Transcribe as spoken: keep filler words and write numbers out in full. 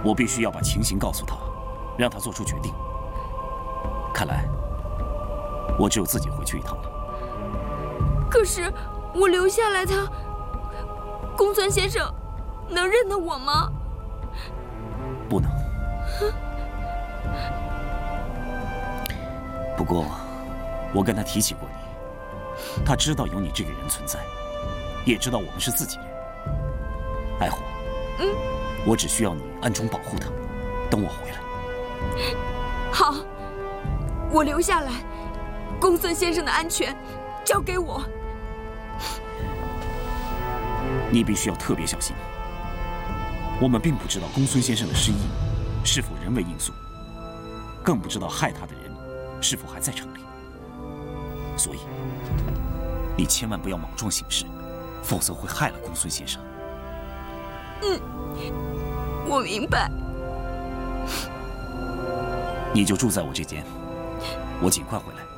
我必须要把情形告诉他，让他做出决定。看来，我只有自己回去一趟了。 可是我留下来，他公孙先生能认得我吗？ 不能。不过，我跟他提起过你，他知道有你这个人存在，也知道我们是自己人。爱火， 嗯， 我只需要你暗中保护他，等我回来。 好，我留下来，公孙先生的安全交给我。 你必须要特别小心。我们并不知道公孙先生的失忆是否人为因素，更不知道害他的人是否还在城里。所以，你千万不要莽撞行事，否则会害了公孙先生。 嗯，我明白。 你就住在我这间，我尽快回来。